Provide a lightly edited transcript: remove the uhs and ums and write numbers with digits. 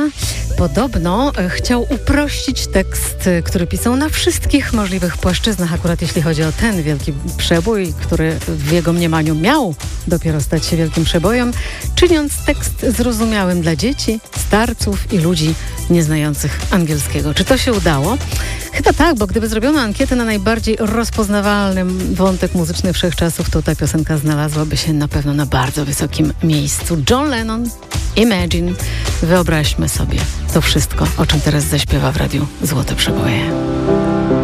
podobno chciał uprościć tekst, który pisał na wszystkich możliwych płaszczyznach, akurat jeśli chodzi o ten wielki przebój, który w jego mniemaniu miał dopiero stać się wielkim przebojem, czyniąc tekst zrozumiałym dla dzieci, starców i ludzi nieznających angielskiego. Czy to się udało? Chyba tak, bo gdyby zrobiono ankietę na najbardziej rozpoznawalnym wątek muzyczny wszechczasów, to ta piosenka znalazłaby się na pewno na bardzo wysokim miejscu. John Lennon, Imagine. Wyobraźmy sobie to wszystko, o czym teraz zaśpiewa w radiu Złote Przeboje.